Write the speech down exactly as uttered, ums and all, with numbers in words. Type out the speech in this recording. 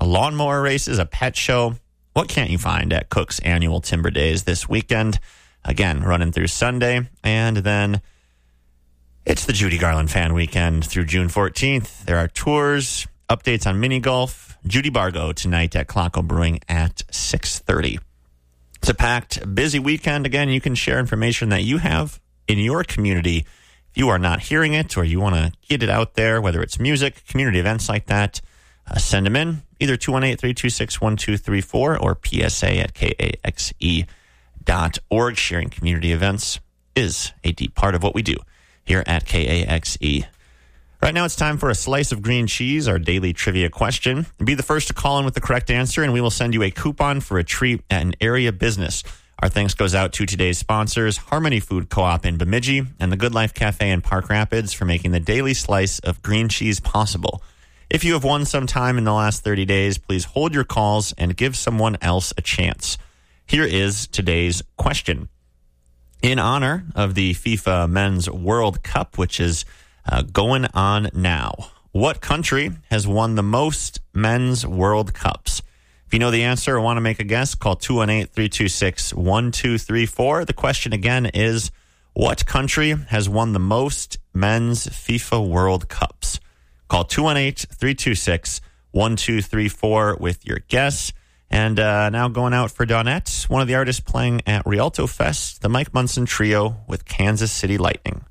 lawnmower races, a pet show. What can't you find at Cook's annual Timber Days this weekend? Again, running through Sunday. And then it's the Judy Garland Fan Weekend through June fourteenth. There are tours, updates on mini golf. Judy Bargo tonight at Clocko Brewing at six thirty. It's a packed, busy weekend. Again, you can share information that you have in your community. If you are not hearing it or you want to get it out there, whether it's music, community events like that, uh, send them in. Either two one eight, three two six, one two three four or P S A at K A X E dot org. Sharing community events is a deep part of what we do here at K A X E. Right now it's time for a slice of green cheese, our daily trivia question. Be the first to call in with the correct answer, and we will send you a coupon for a treat at an area business. Our thanks goes out to today's sponsors, Harmony Food Co-op in Bemidji and the Good Life Cafe in Park Rapids, for making the daily slice of green cheese possible. If you have won some time in the last thirty days, please hold your calls and give someone else a chance. Here is today's question. In honor of the FIFA Men's World Cup, which is uh, going on now, what country has won the most Men's World Cups? If you know the answer or want to make a guess, call two one eight, three two six, one two three four. The question again is, what country has won the most Men's FIFA World Cups? Call two one eight, three two six, one two three four with your guess. And uh, now going out for Donette, one of the artists playing at Rialto Fest, the Mike Munson Trio with Kansas City Lightning.